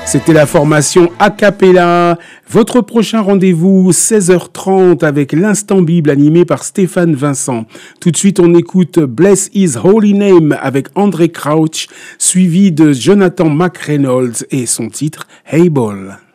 C'était la formation a cappella. Votre prochain rendez-vous, 16h30 avec l'Instant Bible animé par Stéphane Vincent. Tout de suite, on écoute Bless His Holy Name avec André Crouch, suivi de Jonathan McReynolds et son titre Hey Ball.